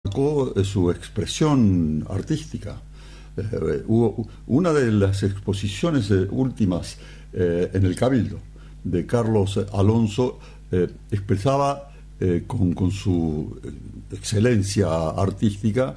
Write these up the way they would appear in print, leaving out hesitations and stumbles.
su expresión artística. Hubo una de las exposiciones últimas en el Cabildo de Carlos Alonso, expresaba con su excelencia artística,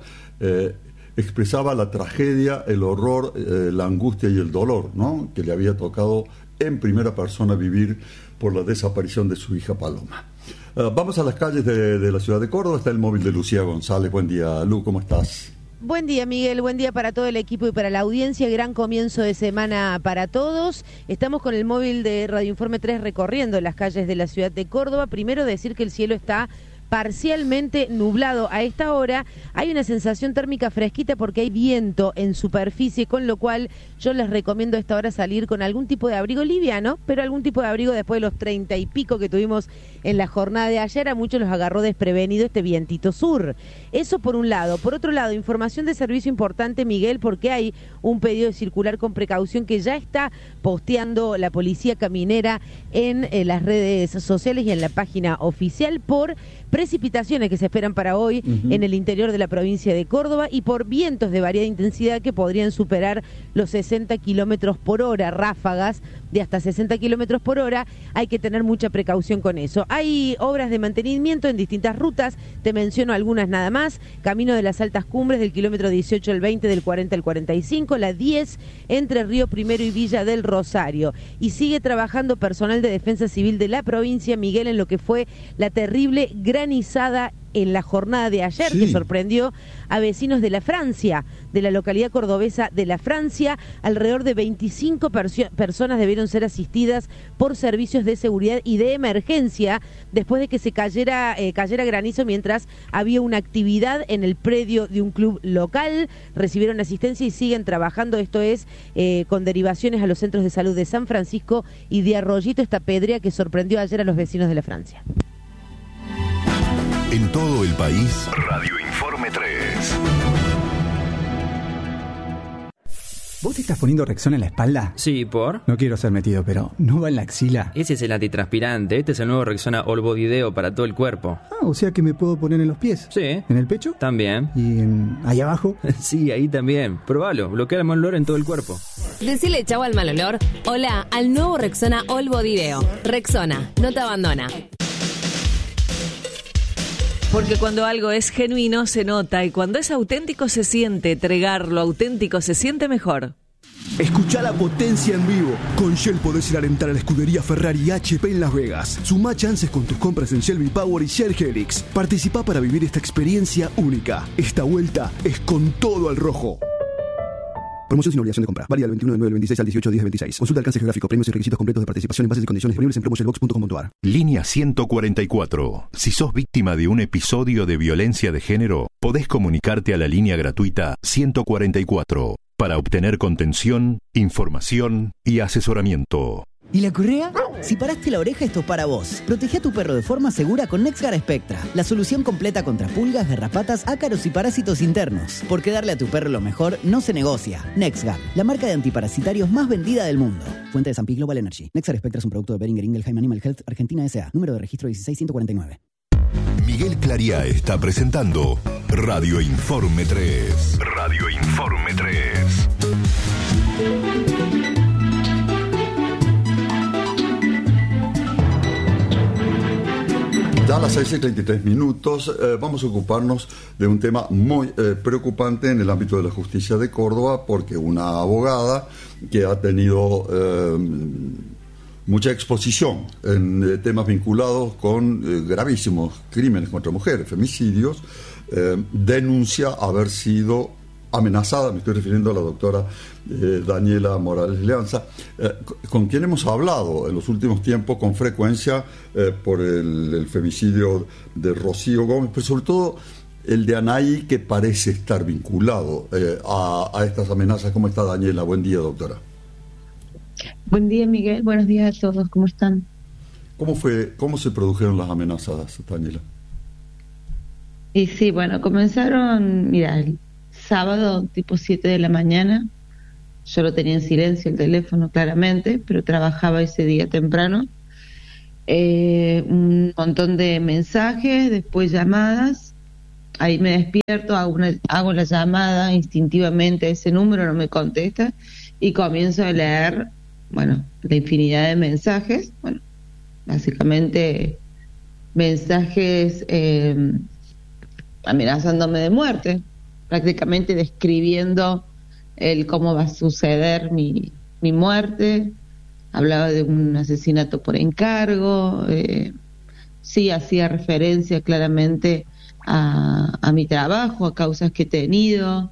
expresaba la tragedia, el horror, la angustia y el dolor, ¿no?, que le había tocado en primera persona vivir por la desaparición de su hija Paloma. Vamos a las calles de la ciudad de Córdoba. Está el móvil de Lucía González. Buen día, Lu, ¿cómo estás? Buen día, Miguel, buen día para todo el equipo y para la audiencia, gran comienzo de semana para todos. Estamos con el móvil de Radio Informe 3 recorriendo las calles de la ciudad de Córdoba. Primero decir que el cielo está parcialmente nublado a esta hora. Hay una sensación térmica fresquita porque hay viento en superficie, con lo cual yo les recomiendo a esta hora salir con algún tipo de abrigo liviano, pero algún tipo de abrigo después de los 30 y pico que tuvimos en la jornada de ayer. A muchos los agarró desprevenido este vientito sur. Eso por un lado. Por otro lado, información de servicio importante, Miguel, porque hay un pedido de circular con precaución que ya está posteando la Policía Caminera en las redes sociales y en la página oficial por precipitaciones que se esperan para hoy en el interior de la provincia de Córdoba y por vientos de variada intensidad que podrían superar los 60 kilómetros por hora, ráfagas de hasta 60 kilómetros por hora. Hay que tener mucha precaución con eso. Hay obras de mantenimiento en distintas rutas, te menciono algunas nada más: Camino de las Altas Cumbres del kilómetro 18 al 20, del 40 al 45, la 10 entre Río Primero y Villa del Rosario. Y sigue trabajando personal de Defensa Civil de la provincia, Miguel, en lo que fue la terrible granizada en la jornada de ayer, que sorprendió a vecinos de la Francia, de la localidad cordobesa de la Francia. Alrededor de 25 personas debieron ser asistidas por servicios de seguridad y de emergencia después de que se cayera granizo mientras había una actividad en el predio de un club local. Recibieron asistencia y siguen trabajando. Esto es con derivaciones a los centros de salud de San Francisco y de Arroyito, esta pedrea que sorprendió ayer a los vecinos de la Francia. En todo el país, Radio Informe 3. ¿Vos te estás poniendo Rexona en la espalda? Sí, ¿por? No quiero ser metido, pero ¿no va en la axila? Ese es el antitranspirante. Este es el nuevo Rexona All Body Deo para todo el cuerpo. Ah, o sea que me puedo poner en los pies. Sí. ¿En el pecho? También. ¿Y ahí abajo? Sí, ahí también. Probalo. Bloquea el mal olor en todo el cuerpo. Decile chau al mal olor. Hola al nuevo Rexona All Body Deo. Rexona, no te abandona. Porque cuando algo es genuino se nota y cuando es auténtico se siente. Tregar lo auténtico se siente mejor. Escuchá la potencia en vivo. Con Shell podés ir a alentar a la escudería Ferrari HP en Las Vegas. Sumá chances con tus compras en Shell V-Power y Shell Helix. Participá para vivir esta experiencia única. Esta vuelta es con todo al rojo. Promoción sin obligación de compra. Válida del 21 de 9 del 26 al 18 de 10 del 26. Consulta alcance geográfico, premios y requisitos completos de participación en bases y condiciones disponibles en promoshellbox.com.ar. Línea 144. Si sos víctima de un episodio de violencia de género, podés comunicarte a la línea gratuita 144 para obtener contención, información y asesoramiento. ¿Y la correa? Si paraste la oreja, esto es para vos. Protege a tu perro de forma segura con NexGard Spectra, la solución completa contra pulgas, garrapatas, ácaros y parásitos internos. Porque darle a tu perro lo mejor no se negocia. NexGard, la marca de antiparasitarios más vendida del mundo. Fuente de Sampi Global Energy. NexGard Spectra es un producto de Boehringer Ingelheim Animal Health Argentina S.A. Número de registro 16149. Miguel Clariá está presentando Radio Informe 3. Radio Informe 3. Ya a las 6:33, vamos a ocuparnos de un tema muy preocupante en el ámbito de la justicia de Córdoba, porque una abogada que ha tenido mucha exposición en temas vinculados con gravísimos crímenes contra mujeres, femicidios, denuncia haber sido amenazada. Me estoy refiriendo a la doctora Daniela Morales Leanza, con quien hemos hablado en los últimos tiempos con frecuencia por el femicidio de Rocío Gómez, pero sobre todo el de Anaí, que parece estar vinculado a estas amenazas. ¿Cómo está, Daniela? Buen día, doctora. Buen día, Miguel. Buenos días a todos. ¿Cómo están? ¿Cómo se produjeron las amenazas, Daniela? Y sí, bueno, comenzaron, mira, el sábado tipo 7 de la mañana. Yo lo tenía en silencio el teléfono, claramente, pero trabajaba ese día temprano. Un montón de mensajes, después llamadas, ahí me despierto, hago la llamada instintivamente a ese número, no me contesta, y comienzo a leer, bueno, la infinidad de mensajes, bueno, básicamente mensajes amenazándome de muerte, prácticamente describiendo el cómo va a suceder mi muerte. Hablaba de un asesinato por encargo, sí hacía referencia claramente a mi trabajo, a causas que he tenido,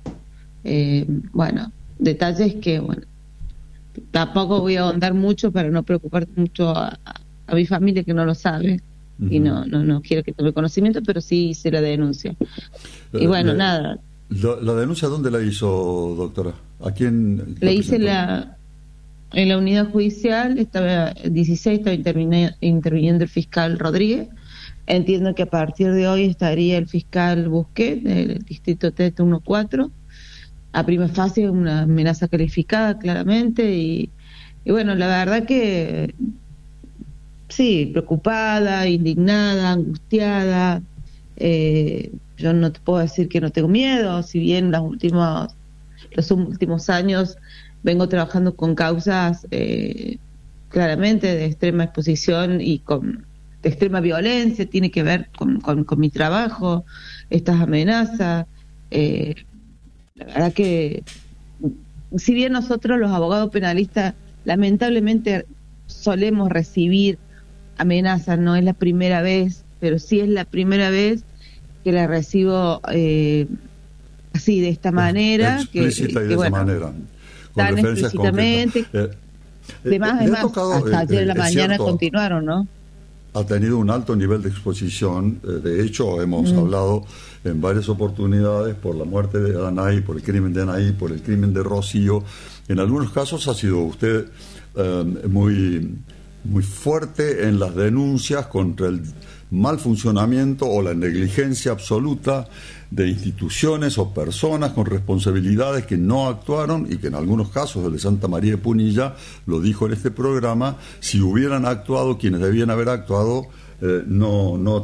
bueno, detalles que, bueno, tampoco voy a ahondar mucho para no preocupar mucho a mi familia, que no lo sabe, y no quiero que tome conocimiento, pero sí hice la denuncia. Y bueno, nada. ¿La denuncia dónde la hizo, doctora? ¿A quién? Le hice en la unidad judicial, estaba 16, estaba interviniendo el fiscal Rodríguez. Entiendo que a partir de hoy estaría el fiscal Busquet, del distrito T14. A prima facie una amenaza calificada, claramente, y bueno, la verdad que sí, preocupada, indignada, angustiada. Yo no te puedo decir que no tengo miedo, si bien los últimos años vengo trabajando con causas claramente de extrema exposición y de extrema violencia, tiene que ver con mi trabajo, estas amenazas. La verdad que, si bien nosotros los abogados penalistas lamentablemente solemos recibir amenazas, no es la primera vez, pero sí es la primera vez que la recibo así, de esta manera. Explícita y de esa manera. Con tan explícitamente. Además, hasta ayer en la mañana continuaron, ¿no? Ha tenido un alto nivel de exposición. De hecho, hemos hablado en varias oportunidades por la muerte de Anaí, por el crimen de Anaí, por el crimen de Rocío. En algunos casos ha sido usted muy fuerte en las denuncias contra el mal funcionamiento o la negligencia absoluta de instituciones o personas con responsabilidades que no actuaron, y que en algunos casos, el de Santa María de Punilla lo dijo en este programa, si hubieran actuado quienes debían haber actuado, no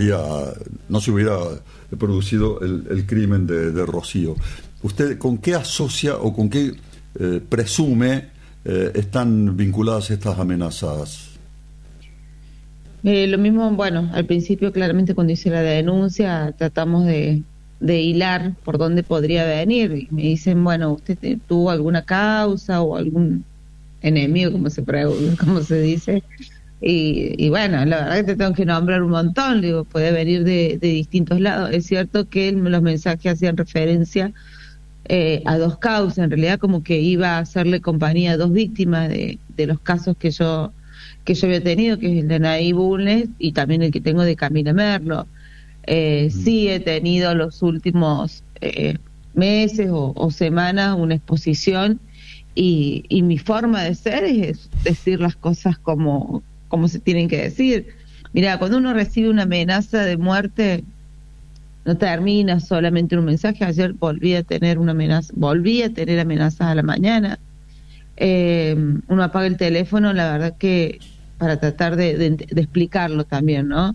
se hubiera producido el crimen de Rocío. ¿Usted con qué asocia o con qué presume están vinculadas estas amenazas? Lo mismo, bueno, al principio claramente cuando hice la denuncia tratamos de hilar por dónde podría venir, y me dicen, bueno, ¿usted tuvo alguna causa o algún enemigo, como se dice? Y bueno, la verdad que te tengo que nombrar un montón, digo, puede venir de distintos lados. Es cierto que los mensajes hacían referencia a dos causas, en realidad como que iba a hacerle compañía a dos víctimas de los casos que yo había tenido, que es el de Anaí Bulnes y también el que tengo de Camila Merlo. Sí he tenido los últimos meses o semanas una exposición, y mi forma de ser es decir las cosas como se tienen que decir. Mira, cuando uno recibe una amenaza de muerte, no termina solamente un mensaje. Ayer volví a tener amenazas a la mañana. Uno apaga el teléfono, la verdad que para tratar de explicarlo también, ¿no?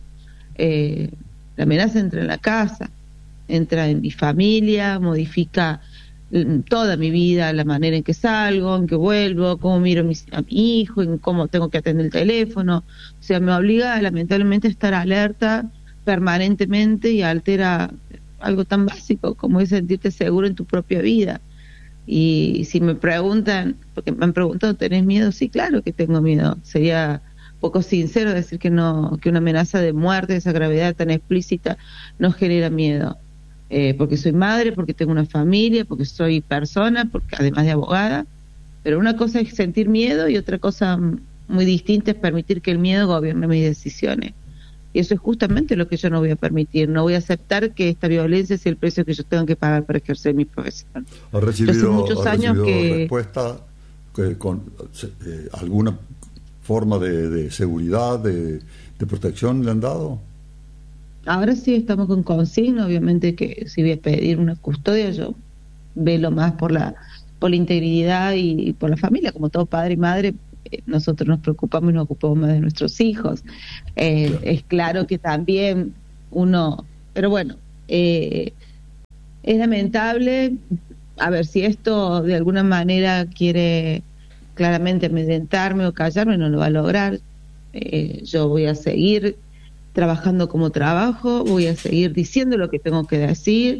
La amenaza entra en la casa, entra en mi familia, modifica toda mi vida, la manera en que salgo, en que vuelvo, cómo miro a mi hijo, en cómo tengo que atender el teléfono. O sea, me obliga lamentablemente a estar alerta permanentemente, y altera algo tan básico como es sentirte seguro en tu propia vida. Y si me preguntan, porque me han preguntado, ¿tenés miedo? Sí, claro que tengo miedo. Sería poco sincero decir que no, que una amenaza de muerte de esa gravedad tan explícita no genera miedo. Porque soy madre, porque tengo una familia, porque soy persona, porque además de abogada. Pero una cosa es sentir miedo, y otra cosa muy distinta es permitir que el miedo gobierne mis decisiones. Y eso es justamente lo que yo no voy a permitir. No voy a aceptar que esta violencia sea el precio que yo tengo que pagar para ejercer mi profesión. ¿Ha recibido respuesta con alguna forma de seguridad, de protección le han dado? Ahora sí estamos con consigna. Obviamente que si voy a pedir una custodia, yo velo más por la integridad y por la familia. Como todo padre y madre, nosotros nos preocupamos y nos ocupamos más de nuestros hijos. Claro. Es claro que también uno, pero bueno, Es lamentable. A ver, si esto de alguna manera quiere claramente amedrentarme o callarme, no lo va a lograr. Yo voy a seguir trabajando como trabajo, voy a seguir diciendo lo que tengo que decir,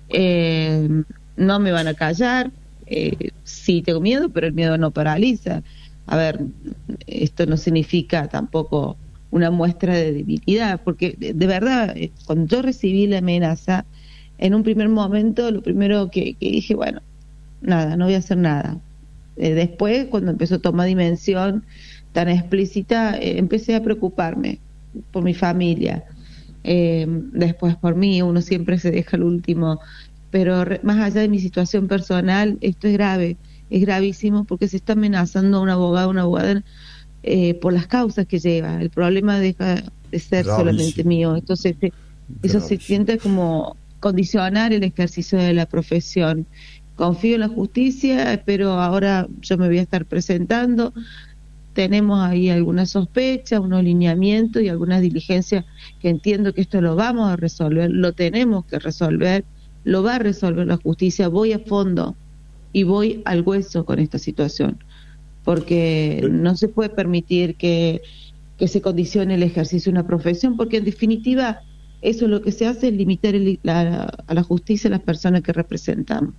no me van a callar. Sí tengo miedo, pero el miedo no paraliza. A ver, esto no significa tampoco una muestra de debilidad, porque de verdad, cuando yo recibí la amenaza, en un primer momento, lo primero que dije, bueno, nada, no voy a hacer nada. Después, cuando empezó a tomar dimensión tan explícita, empecé a preocuparme por mi familia, después por mí. Uno siempre se deja el último, pero más allá de mi situación personal, esto es grave, es gravísimo, porque se está amenazando a una abogada, por las causas que lleva. El problema deja de ser solamente mío. Entonces, eso se siente como condicionar el ejercicio de la profesión. Confío en la justicia, pero ahora yo me voy a estar presentando. Tenemos ahí alguna sospecha, unos lineamientos y algunas diligencias que entiendo que esto lo vamos a resolver, lo tenemos que resolver, lo va a resolver la justicia. Voy a fondo y voy al hueso con esta situación, porque no se puede permitir que se condicione el ejercicio de una profesión, porque en definitiva eso lo que se hace es limitar a la justicia a las personas que representamos.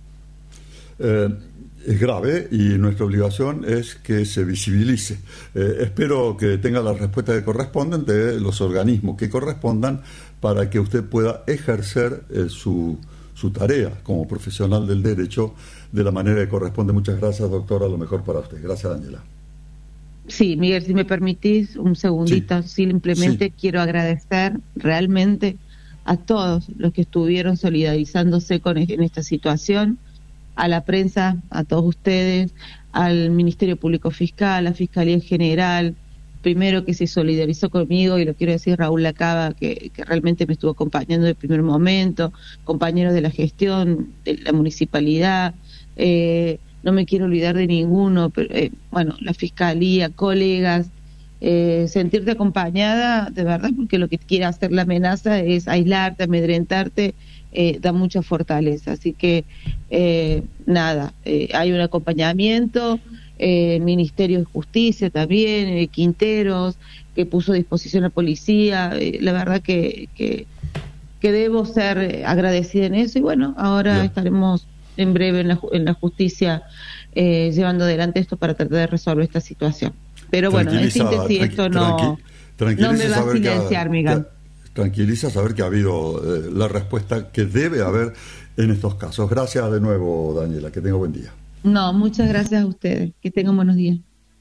Es grave y nuestra obligación es que se visibilice. Espero que tenga la respuesta que corresponden de los organismos que correspondan para que usted pueda ejercer su tarea como profesional del derecho de la manera que corresponde. Muchas gracias, doctora, lo mejor para usted. Gracias, Daniela. Sí, Miguel, si me permitís un segundito, simplemente quiero agradecer realmente a todos los que estuvieron solidarizándose en esta situación, a la prensa, a todos ustedes, al Ministerio Público Fiscal, a la Fiscalía en General, primero que se solidarizó conmigo, y lo quiero decir, Raúl Lacaba, que realmente me estuvo acompañando desde el primer momento, compañeros de la gestión, de la municipalidad, no me quiero olvidar de ninguno, pero bueno, la Fiscalía, colegas, sentirte acompañada, de verdad, porque lo que quiere hacer la amenaza es aislarte, amedrentarte, da mucha fortaleza. Así que, nada, hay un acompañamiento, el Ministerio de Justicia también, Quinteros, que puso a disposición a la policía. La verdad que debo ser agradecida en eso, y bueno, ahora estaremos en breve en la justicia llevando adelante esto para tratar de resolver esta situación. Pero bueno, en síntesis, esto no me va a silenciar, Miguel. Tranquiliza saber que ha habido la respuesta que debe haber en estos casos. Gracias de nuevo, Daniela, que tenga buen día. No, muchas gracias a ustedes, que tengan buenos días.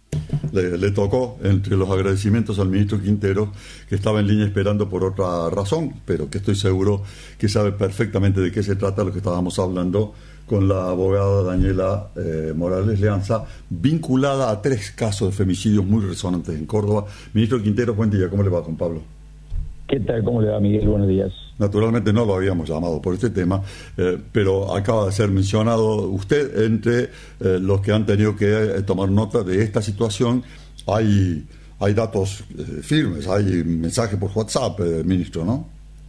Le tocó, entre los agradecimientos, al ministro Quintero, que estaba en línea esperando por otra razón, pero que estoy seguro que sabe perfectamente de qué se trata lo que estábamos hablando con la abogada Daniela Morales Leanza, vinculada a 3 casos de femicidios muy resonantes en Córdoba. Ministro Quintero, buen día. ¿Cómo le va, don Pablo? ¿Qué tal? ¿Cómo le va, Miguel? Buenos días. Naturalmente no lo habíamos llamado por este tema, pero acaba de ser mencionado usted entre los que han tenido que tomar nota de esta situación. Hay datos firmes, hay mensajes por WhatsApp, ministro, ¿no?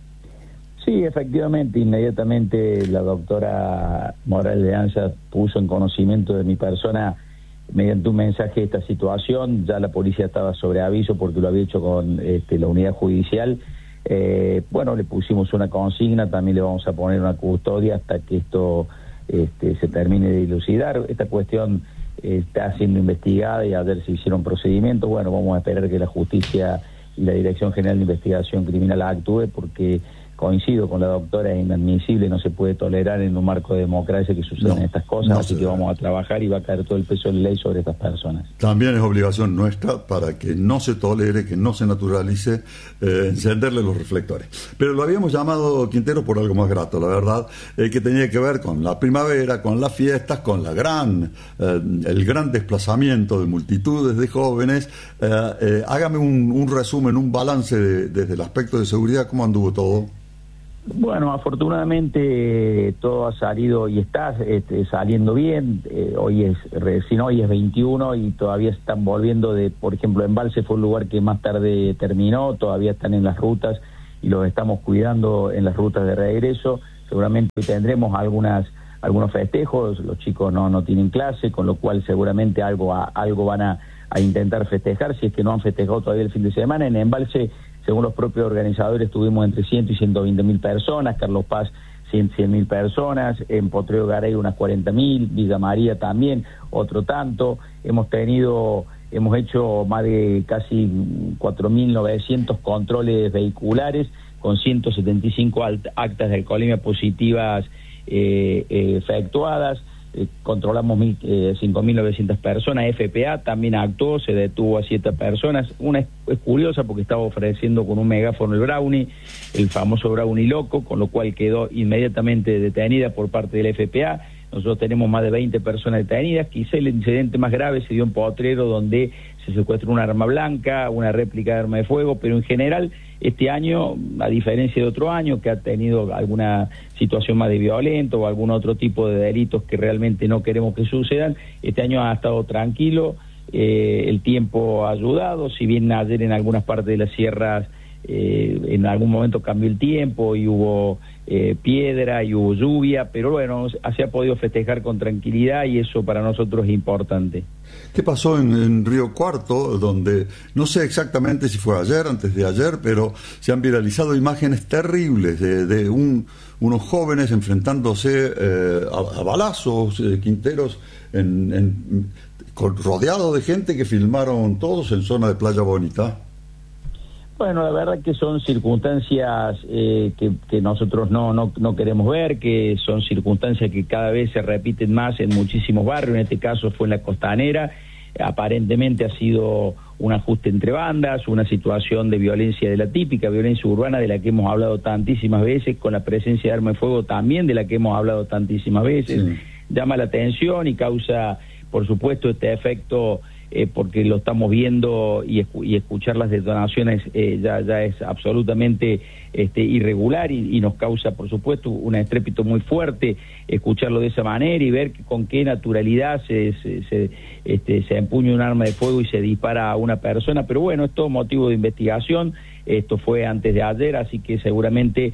Sí, efectivamente, inmediatamente la doctora Morales Leanza puso en conocimiento de mi persona mediante un mensaje esta situación. Ya la policía estaba sobre aviso porque lo había hecho con la unidad judicial. Bueno, le pusimos una consigna, también le vamos a poner una custodia hasta que esto se termine de dilucidar. Esta cuestión está siendo investigada y a ver si hicieron procedimientos. Bueno, vamos a esperar que la justicia y la Dirección General de Investigación Criminal actúe, porque coincido con la doctora, es inadmisible, no se puede tolerar en un marco de democracia que sucedan estas cosas, así que vamos a trabajar y va a caer todo el peso de la ley sobre estas personas. También es obligación nuestra, para que no se tolere, que no se naturalice, encenderle los reflectores. Pero lo habíamos llamado, Quintero, por algo más grato, la verdad, que tenía que ver con la primavera, con las fiestas, con el gran desplazamiento de multitudes de jóvenes. Hágame un resumen, un balance desde el aspecto de seguridad, ¿cómo anduvo todo? Bueno, afortunadamente todo ha salido y está saliendo bien. Hoy es 21 y todavía están volviendo por ejemplo, Embalse fue un lugar que más tarde terminó, todavía están en las rutas y los estamos cuidando en las rutas de regreso. Seguramente tendremos algunos festejos, los chicos no tienen clase, con lo cual seguramente algo van a intentar festejar, si es que no han festejado todavía el fin de semana. En Embalse, según los propios organizadores, tuvimos entre 100 y 120.000 personas, Carlos Paz 100.000 personas, en Potrero Garay unas 40.000, Villa María también, otro tanto. Hemos hecho más de casi 4.900 controles vehiculares, con 175 actas de alcoholemia positivas efectuadas. Controlamos 5.900 personas. FPA también actuó, se detuvo a 7 personas. Una es curiosa porque estaba ofreciendo con un megáfono el brownie, el famoso brownie loco, con lo cual quedó inmediatamente detenida por parte del FPA. Nosotros tenemos más de 20 personas detenidas. Quizá el incidente más grave se dio en Potrero, donde se secuestró un arma blanca, una réplica de arma de fuego, pero en general este año, a diferencia de otro año que ha tenido alguna situación más de violento o algún otro tipo de delitos que realmente no queremos que sucedan, este año ha estado tranquilo, el tiempo ha ayudado, si bien ayer en algunas partes de las sierras en algún momento cambió el tiempo y hubo piedra y hubo lluvia, pero bueno, se ha podido festejar con tranquilidad y eso para nosotros es importante. ¿Qué pasó en Río Cuarto, donde no sé exactamente si fue ayer, antes de ayer, pero se han viralizado imágenes terribles de unos jóvenes enfrentándose a balazos, Quinteros, rodeados de gente que filmaron todos en zona de Playa Bonita? Bueno, la verdad que son circunstancias que nosotros no queremos ver, que son circunstancias que cada vez se repiten más en muchísimos barrios. En este caso fue en la Costanera. Aparentemente ha sido un ajuste entre bandas, una situación de violencia, de la típica violencia urbana de la que hemos hablado tantísimas veces, con la presencia de arma de fuego también de la que hemos hablado tantísimas veces. Sí. Llama la atención y causa, por supuesto, este efecto porque lo estamos viendo y escuchar las detonaciones ya es absolutamente irregular y nos causa, por supuesto, un estrépito muy fuerte escucharlo de esa manera y ver con qué naturalidad se empuña un arma de fuego y se dispara a una persona. Pero bueno, es todo motivo de investigación. Esto fue antes de ayer, así que seguramente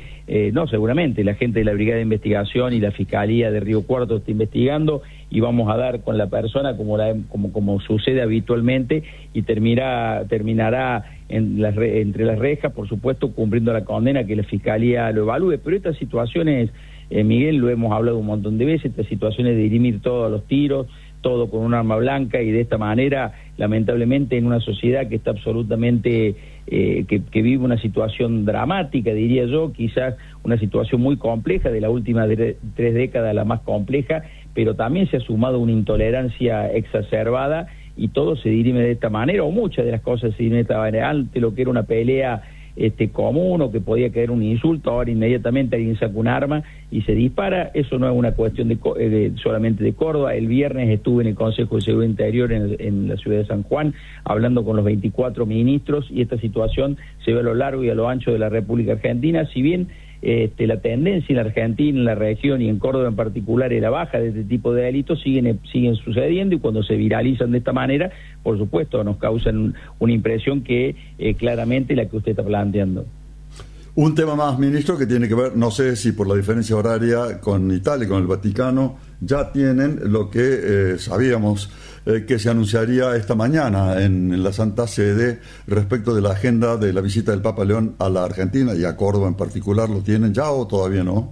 la gente de la Brigada de Investigación y la Fiscalía de Río Cuarto está investigando y vamos a dar con la persona como sucede habitualmente y terminará entre las rejas, por supuesto, cumpliendo la condena que la Fiscalía lo evalúe. Pero estas situaciones, Miguel, lo hemos hablado un montón de veces, estas situaciones de dirimir todos los tiros, todo con un arma blanca y de esta manera, lamentablemente, en una sociedad que está absolutamente, que vive una situación dramática, diría yo, quizás una situación muy compleja, de las últimas 3 décadas la más compleja, pero también se ha sumado una intolerancia exacerbada y todo se dirime de esta manera, o muchas de las cosas se dirimen de esta manera. Antes lo que era una pelea común o que podía caer un insulto, ahora inmediatamente alguien saca un arma y se dispara. Eso no es una cuestión solamente de Córdoba. El viernes estuve en el Consejo de Seguridad Interior en la ciudad de San Juan hablando con los 24 ministros y esta situación se ve a lo largo y a lo ancho de la República Argentina. Si bien la tendencia en la Argentina, en la región y en Córdoba en particular es la baja de este tipo de delitos, siguen sucediendo y cuando se viralizan de esta manera, por supuesto, nos causan una impresión que claramente la que usted está planteando. Un tema más, ministro, que tiene que ver, no sé si por la diferencia horaria con Italia y con el Vaticano, ya tienen lo que sabíamos que se anunciaría esta mañana en la Santa Sede respecto de la agenda de la visita del Papa León a la Argentina y a Córdoba en particular. ¿Lo tienen ya o todavía no?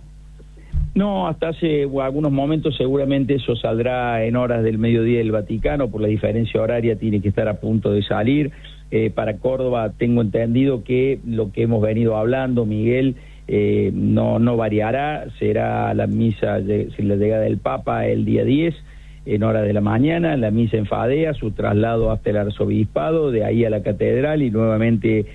No, hasta hace algunos momentos seguramente eso saldrá en horas del mediodía del Vaticano, por la diferencia horaria tiene que estar a punto de salir. Para Córdoba tengo entendido que lo que hemos venido hablando, Miguel, no variará, será la misa, la llegada del Papa el día 10, en hora de la mañana, la misa en Fadea, su traslado hasta el arzobispado, de ahí a la catedral y nuevamente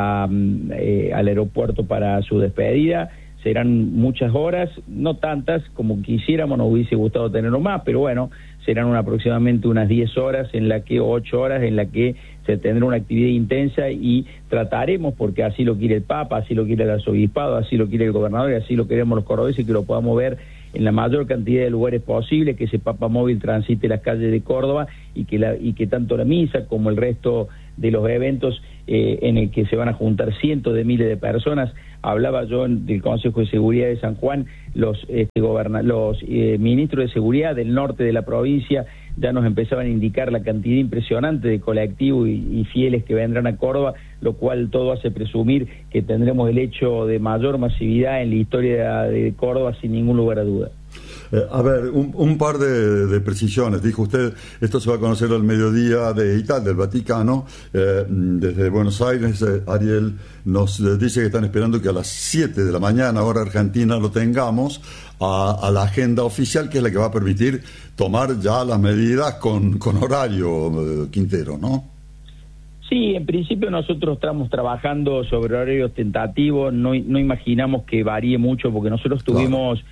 al aeropuerto para su despedida. Serán muchas horas, no tantas como quisiéramos, nos hubiese gustado tenerlo más, pero bueno, serán aproximadamente unas 10 horas, 8 horas, en la que se tendrá una actividad intensa y trataremos, porque así lo quiere el Papa, así lo quiere el arzobispado, así lo quiere el gobernador y así lo queremos los cordobeses, que lo podamos ver en la mayor cantidad de lugares posible, que ese Papa móvil transite las calles de Córdoba y que tanto la misa como el resto de los eventos en el que se van a juntar cientos de miles de personas. Hablaba yo del Consejo de Seguridad de San Juan, los ministros de seguridad del norte de la provincia ya nos empezaban a indicar la cantidad impresionante de colectivos y fieles que vendrán a Córdoba, lo cual todo hace presumir que tendremos el hecho de mayor masividad en la historia de Córdoba sin ningún lugar a duda. A ver, un par de precisiones. Dijo usted, esto se va a conocer al mediodía de Italia, del Vaticano. Desde Buenos Aires, Ariel nos dice que están esperando que a las 7 de la mañana, hora argentina, lo tengamos a la agenda oficial, que es la que va a permitir tomar ya las medidas con horario, Quintero, ¿no? Sí, en principio nosotros estamos trabajando sobre horarios tentativos, no imaginamos que varíe mucho, porque nosotros tuvimos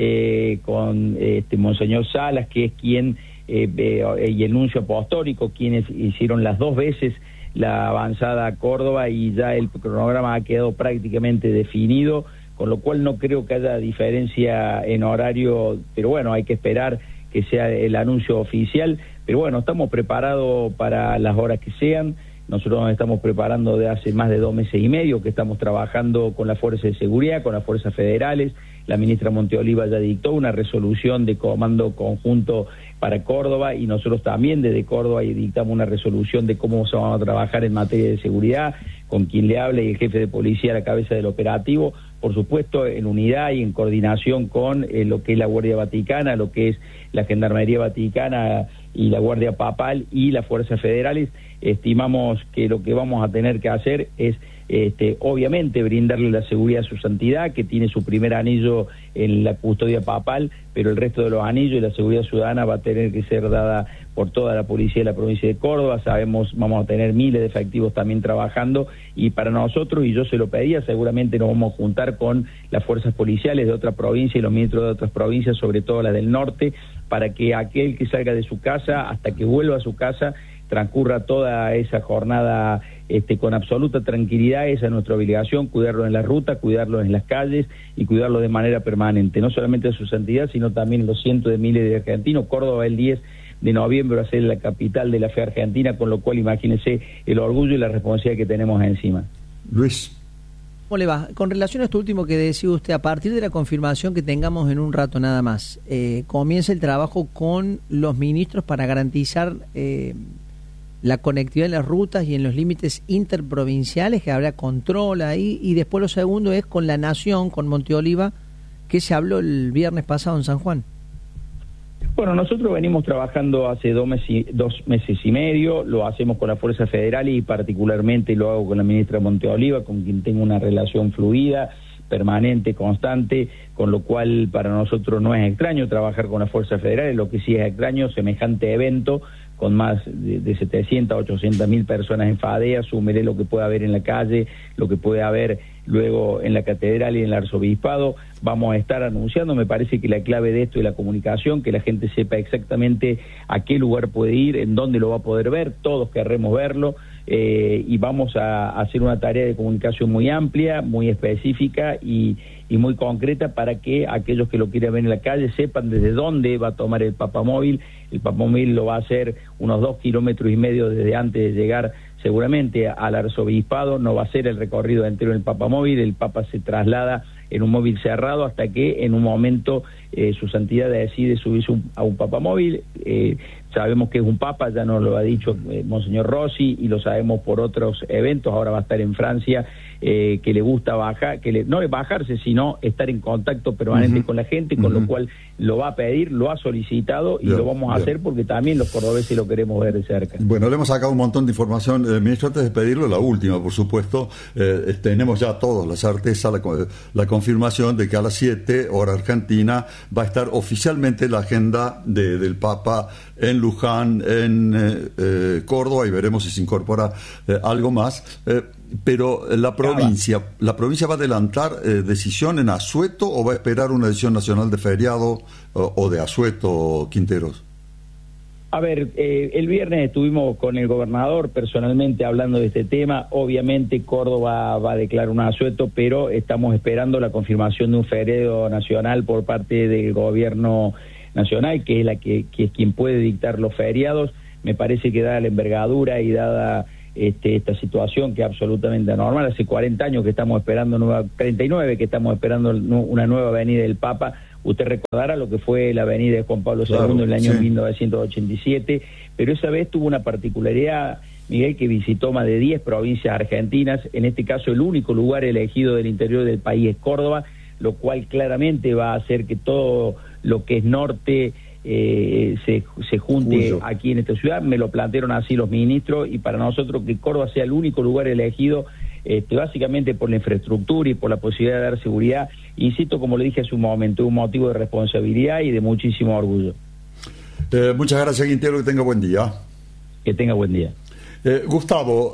con Monseñor Salas, que es quien, y el nuncio apostólico, quienes hicieron las 2 veces la avanzada a Córdoba, y ya el cronograma ha quedado prácticamente definido, con lo cual no creo que haya diferencia en horario, pero bueno, hay que esperar que sea el anuncio oficial, pero bueno, estamos preparados para las horas que sean. Nosotros nos estamos preparando de hace más de 2 meses y medio, que estamos trabajando con las fuerzas de seguridad, con las fuerzas federales. La ministra Monteoliva ya dictó una resolución de comando conjunto para Córdoba, y nosotros también desde Córdoba dictamos una resolución de cómo se va a trabajar en materia de seguridad, con quien le hable y el jefe de policía a la cabeza del operativo, por supuesto en unidad y en coordinación con lo que es la Guardia Vaticana, lo que es la Gendarmería Vaticana y la Guardia Papal y las fuerzas federales. Estimamos que lo que vamos a tener que hacer es obviamente brindarle la seguridad a su santidad, que tiene su primer anillo en la custodia papal, pero el resto de los anillos y la seguridad ciudadana va a tener que ser dada por toda la policía de la provincia de Córdoba. Sabemos, vamos a tener miles de efectivos también trabajando, y para nosotros, y yo se lo pedía, seguramente nos vamos a juntar con las fuerzas policiales de otra provincia y los ministros de otras provincias, sobre todo las del norte, para que aquel que salga de su casa hasta que vuelva a su casa transcurra toda esa jornada con absoluta tranquilidad. Esa es nuestra obligación, cuidarlo en la ruta, cuidarlo en las calles y cuidarlo de manera permanente, no solamente a su santidad, sino también a los cientos de miles de argentinos. Córdoba el 10 de noviembre va a ser la capital de la fe argentina, con lo cual imagínense el orgullo y la responsabilidad que tenemos encima. Luis. ¿Cómo le va? Con relación a esto último que decía usted, a partir de la confirmación que tengamos en un rato nada más, comienza el trabajo con los ministros para garantizar la conectividad en las rutas y en los límites interprovinciales, que habrá control ahí, y después lo segundo es con la Nación, con Monteoliva, que se habló el viernes pasado en San Juan. Bueno, nosotros venimos trabajando hace 2 meses y medio, lo hacemos con la Fuerza Federal y particularmente lo hago con la ministra Monteoliva, con quien tengo una relación fluida, permanente, constante, con lo cual para nosotros no es extraño trabajar con las Fuerzas Federales. Lo que sí es extraño, semejante evento, con más de 700, 800 mil personas en Fadea, súmele lo que puede haber en la calle, lo que puede haber luego en la catedral y en el arzobispado. Vamos a estar anunciando, me parece que la clave de esto es la comunicación, que la gente sepa exactamente a qué lugar puede ir, en dónde lo va a poder ver, todos querremos verlo, y vamos a hacer una tarea de comunicación muy amplia, muy específica y muy concreta, para que aquellos que lo quieran ver en la calle sepan desde dónde va a tomar el papamóvil. El papamóvil lo va a hacer unos 2,5 kilómetros desde antes de llegar seguramente al arzobispado. No va a ser el recorrido entero del papamóvil, el papa se traslada en un móvil cerrado hasta que en un momento su santidad decide subirse a un papamóvil. Sabemos que es un papa, ya nos lo ha dicho Monseñor Rossi, y lo sabemos por otros eventos. Ahora va a estar en Francia, que le gusta bajar, no es bajarse, sino estar en contacto permanente con la gente, con lo cual lo va a pedir, lo ha solicitado y lo vamos a hacer porque también los cordobeses lo queremos ver de cerca. Bueno, le hemos sacado un montón de información. Ministro, antes de pedirlo, la última, por supuesto, tenemos ya todos la certeza, la confirmación de que a las 7, hora argentina, va a estar oficialmente la agenda del Papa en Luján, en Córdoba, y veremos si se incorpora algo más. Pero la provincia va a adelantar decisión en asueto, o va a esperar una decisión nacional de feriado o de asueto, Quinteros. A ver, el viernes estuvimos con el gobernador personalmente hablando de este tema. Obviamente Córdoba va a declarar un asueto, pero estamos esperando la confirmación de un feriado nacional por parte del gobierno nacional, que es quien puede dictar los feriados. Me parece que dada la envergadura y dada esta situación que es absolutamente anormal. Hace 40 años que estamos esperando 39 que estamos esperando una nueva avenida del Papa. Usted recordará lo que fue la avenida de Juan Pablo II en el año 1987, pero esa vez tuvo una particularidad, Miguel, que visitó más de 10 provincias argentinas. En este caso, el único lugar elegido del interior del país es Córdoba, lo cual claramente va a hacer que todo lo que es norte se junte aquí en esta ciudad. Me lo plantearon así los ministros, y para nosotros que Córdoba sea el único lugar elegido, básicamente por la infraestructura y por la posibilidad de dar seguridad, insisto, como le dije hace un momento, es un motivo de responsabilidad y de muchísimo orgullo. Muchas gracias, Quintero, que tenga buen día. Que tenga buen día. Gustavo,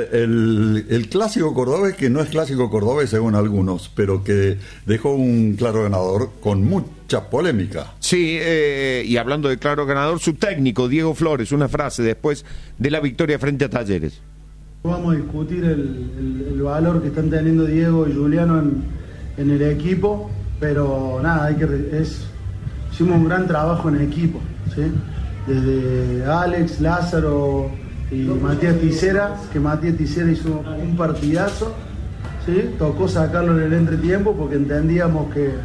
el clásico cordobés, que no es clásico cordobés según algunos, pero que dejó un claro ganador con mucha polémica. Sí, y hablando de claro ganador, su técnico, Diego Flores, una frase después de la victoria frente a Talleres. Vamos a discutir el valor que están teniendo Diego y Juliano en el equipo, pero nada, hicimos un gran trabajo en equipo, ¿sí? Desde Alex, Lázaro y Matías Tisera, que Matías Tisera hizo un partidazo, ¿sí? Tocó sacarlo en el entretiempo porque entendíamos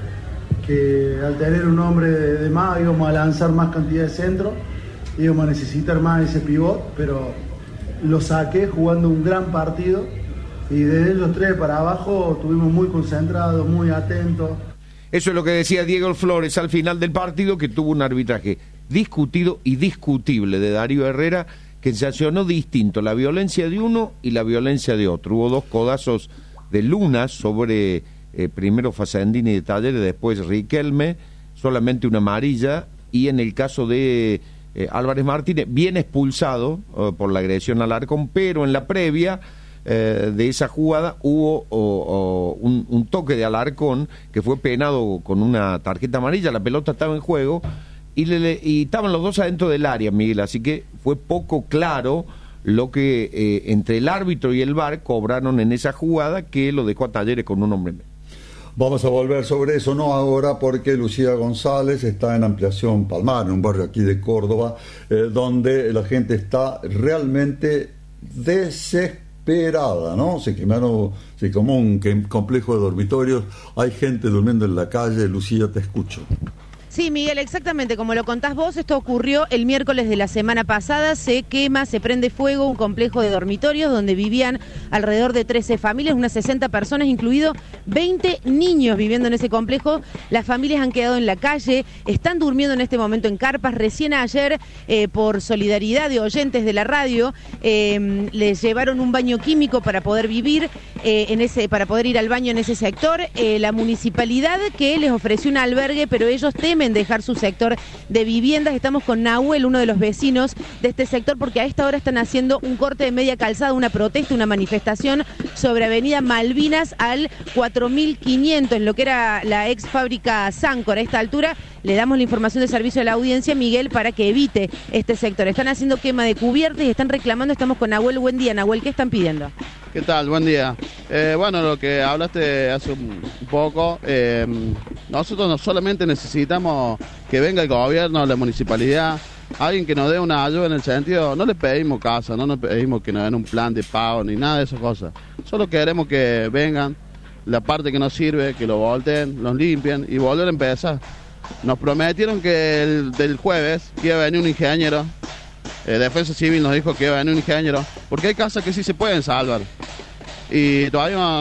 que al tener un hombre de más íbamos a lanzar más cantidad de centros, íbamos a necesitar más ese pivot, pero lo saqué jugando un gran partido, y desde ellos tres para abajo estuvimos muy concentrados, muy atentos. Eso es lo que decía Diego Flores al final del partido, que tuvo un arbitraje discutido y discutible de Darío Herrera, que sancionó distinto la violencia de uno y la violencia de otro. Hubo 2 codazos de Luna sobre primero Facendini de Talleres, después Riquelme, solamente una amarilla, y en el caso de Álvarez Martínez, bien expulsado por la agresión al Arcón, pero en la previa de esa jugada hubo un toque de Alarcón que fue penado con una tarjeta amarilla. La pelota estaba en juego y estaban los dos adentro del área, Miguel, así que fue poco claro lo que entre el árbitro y el VAR cobraron en esa jugada, que lo dejó a Talleres con un hombre menos. Vamos a volver sobre eso, no ahora, porque Lucía González está en Ampliación Palmar, en un barrio aquí de Córdoba, donde la gente está realmente desesperada, ¿no? Se quemó un complejo de dormitorios, hay gente durmiendo en la calle. Lucía, te escucho. Sí, Miguel, exactamente como lo contás vos, esto ocurrió el miércoles de la semana pasada. Se prende fuego un complejo de dormitorios donde vivían alrededor de 13 familias, unas 60 personas, incluido 20 niños viviendo en ese complejo. Las familias han quedado en la calle, están durmiendo en este momento en carpas. Recién ayer, por solidaridad de oyentes de la radio, les llevaron un baño químico para poder vivir para poder ir al baño en ese sector. La municipalidad que les ofreció un albergue, pero ellos temen dejar su sector de viviendas. Estamos con Nahuel, uno de los vecinos de este sector, porque a esta hora están haciendo un corte de media calzada, una protesta, una manifestación sobre Avenida Malvinas al 4500, en lo que era la ex fábrica Sancor. A esta altura le damos la información de servicio a la audiencia, Miguel, para que evite este sector. Están haciendo quema de cubiertas y están reclamando. Estamos con Nahuel. Buen día, Nahuel, ¿qué están pidiendo? ¿Qué tal? Buen día. Bueno, lo que hablaste hace un poco, nosotros no solamente necesitamos que venga el gobierno, la municipalidad, alguien que nos dé una ayuda en el sentido, no le pedimos casa, no nos pedimos que nos den un plan de pago ni nada de esas cosas. Solo queremos que vengan, la parte que nos sirve, que lo volteen, los limpien y volver a empezar. Nos prometieron que del jueves que iba a venir un ingeniero. Defensa Civil nos dijo que iba a venir un ingeniero, porque hay casas que sí se pueden salvar y todavía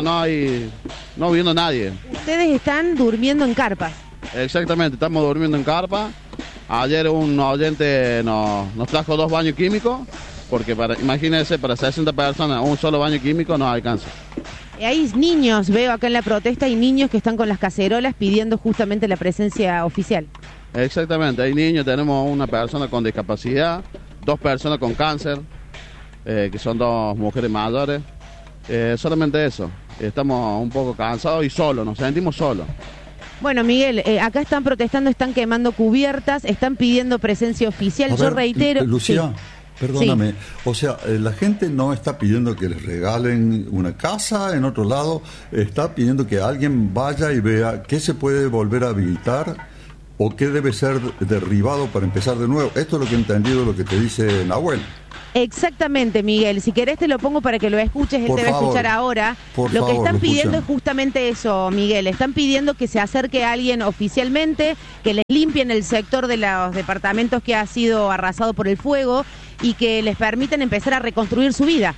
no viendo nadie. Ustedes están durmiendo en carpas. Exactamente, estamos durmiendo en carpa. Ayer un oyente nos trajo 2 baños químicos, porque imagínense, para 60 personas un solo baño químico no alcanza. Hay niños, veo acá en la protesta, hay niños que están con las cacerolas pidiendo justamente la presencia oficial. Exactamente, hay niños, tenemos una persona con discapacidad, 2 personas con cáncer, que son 2 mujeres mayores. Solamente eso, estamos un poco cansados y solos, nos sentimos solos. Bueno, Miguel, acá están protestando, están quemando cubiertas, están pidiendo presencia oficial. Yo reitero... Lucía, sí. Perdóname, sí. O sea, la gente no está pidiendo que les regalen una casa en otro lado, está pidiendo que alguien vaya y vea qué se puede volver a habilitar o qué debe ser derribado para empezar de nuevo. Esto es lo que he entendido, lo que te dice Nahuel. Exactamente, Miguel. Si querés te lo pongo para que lo escuches, él Por te va a favor. escuchar ahora. Por Lo que favor, están lo pidiendo escuchan. es justamente eso, Miguel. Están pidiendo que se acerque alguien oficialmente, que les limpien el sector de los departamentos que ha sido arrasado por el fuego y que les permitan empezar a reconstruir su vida.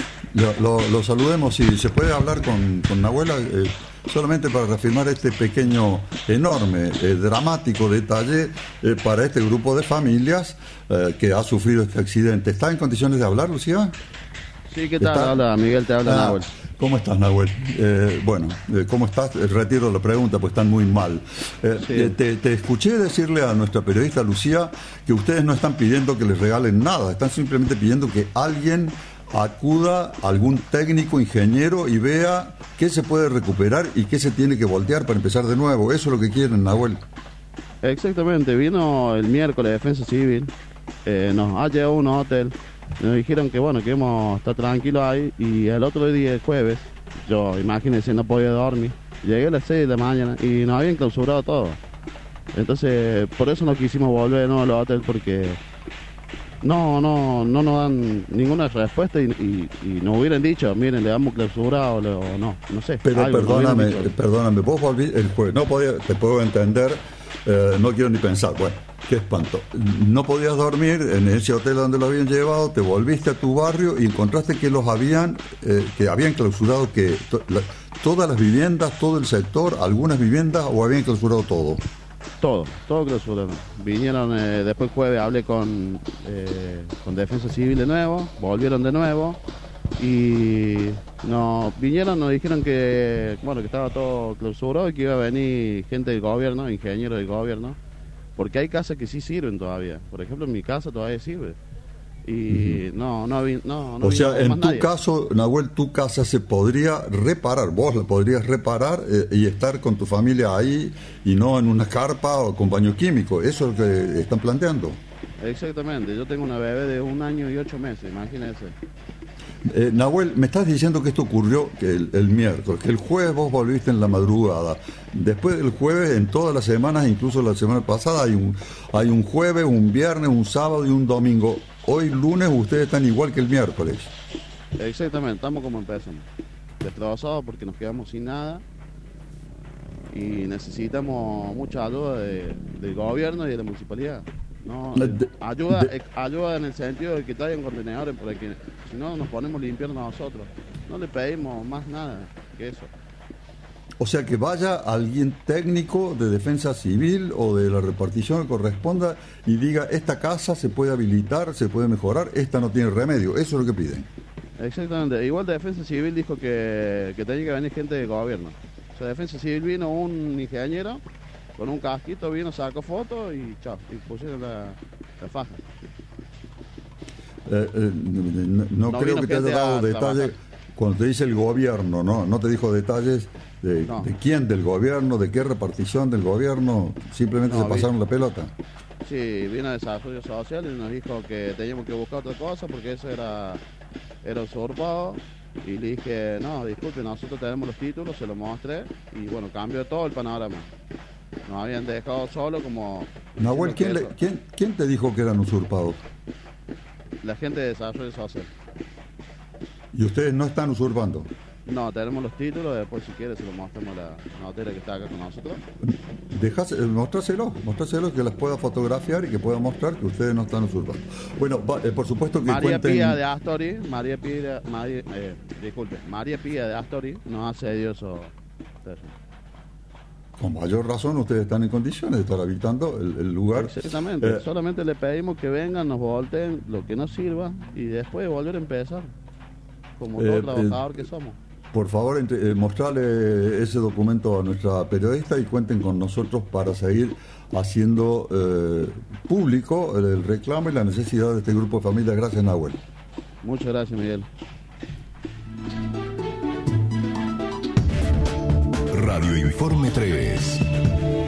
Lo saludemos, si se puede hablar con Nahuel, solamente para reafirmar este pequeño, enorme, dramático detalle para este grupo de familias que ha sufrido este accidente. ¿Está en condiciones de hablar, Lucía? Sí, ¿qué tal? Habla Miguel, te habla Nahuel. ¿Cómo estás, Nahuel? ¿Cómo estás? Retiro la pregunta, pues están muy mal. Sí. Te escuché decirle a nuestra periodista Lucía que ustedes no están pidiendo que les regalen nada, están simplemente pidiendo que alguien acuda a algún técnico, ingeniero y vea qué se puede recuperar y qué se tiene que voltear para empezar de nuevo. Eso es lo que quieren, Nahuel. Exactamente, vino el miércoles Defensa Civil, nos ha llevado a un hotel, nos dijeron que bueno, que íbamos a estar tranquilos ahí, y el otro día, el jueves, yo imagínense, no podía dormir, llegué a las 6 de la mañana y nos habían clausurado todo. Entonces, por eso no quisimos volver de nuevo al hotel, porque no nos dan ninguna respuesta y nos hubieran dicho, miren, le damos clausura o no sé. Pero algo, perdóname, vos volviste el jueves, no podía, te puedo entender, no quiero ni pensar, bueno, qué espanto. No podías dormir en ese hotel donde lo habían llevado, te volviste a tu barrio y encontraste que que habían clausurado todas las viviendas, todo el sector, algunas viviendas, o habían clausurado todo. Todo clausurado. Vinieron, después jueves hablé con Defensa Civil de nuevo, volvieron de nuevo y nos dijeron que bueno, que estaba todo clausurado y que iba a venir gente del gobierno, ingenieros del gobierno, porque hay casas que sí sirven todavía. Por ejemplo, en mi casa todavía sirve. Y no o sea, en tu nadie. caso, Nahuel, tu casa se podría reparar, vos la podrías reparar y estar con tu familia ahí y no en una carpa o con baño químico. Eso es lo que están planteando. Exactamente, yo tengo una bebé de 1 año y 8 meses, imagínense. Nahuel, me estás diciendo que esto ocurrió el miércoles, que el jueves vos volviste en la madrugada. Después del jueves, en todas las semanas, incluso la semana pasada, hay un jueves, un viernes, un sábado y un domingo. Hoy lunes ustedes están igual que el miércoles. Exactamente, estamos como empezamos. Destrozados porque nos quedamos sin nada y necesitamos mucha ayuda del gobierno y de la municipalidad. Ayuda en el sentido de que traigan contenedores, porque si no nos ponemos limpios nosotros. No le pedimos más nada que eso. O sea, que vaya alguien técnico de Defensa Civil o de la repartición que corresponda y diga, esta casa se puede habilitar, se puede mejorar, esta no tiene remedio. Eso es lo que piden. Exactamente. Igual Defensa Civil dijo que tenía que venir gente del gobierno. O sea, Defensa Civil vino un ingeniero con un casquito, vino, sacó fotos y chao, y pusieron la faja. No creo que te haya dado detalles. Cuando te dice el gobierno, no te dijo detalles de quién del gobierno, de qué repartición del gobierno, simplemente se pasaron la pelota. Sí, vino a Desarrollo Social y nos dijo que teníamos que buscar otra cosa porque eso era usurpado. Y le dije, no, disculpe, nosotros tenemos los títulos, se los mostré y bueno, cambió todo el panorama. Nos habían dejado solo como... Nahuel, ¿quién te dijo que eran usurpados? La gente de Desarrollo Social. ¿Y ustedes no están usurpando? No, tenemos los títulos, después si quieres se los mostramos a la notera que está acá con nosotros. Mostráselo, que las pueda fotografiar y que pueda mostrar que ustedes no están usurpando. Bueno, por supuesto que María Pía de Astori, María Pía de Astori nos ha cedido eso. Con mayor razón ustedes están en condiciones de estar habitando el lugar. Exactamente, solamente le pedimos que vengan, nos volteen lo que nos sirva y después volver a empezar, como todo trabajador que somos. Por favor, mostrarle ese documento a nuestra periodista y cuenten con nosotros para seguir haciendo público el reclamo y la necesidad de este grupo de familias. Gracias, Nahuel. Muchas gracias, Miguel. Radio Informe 3.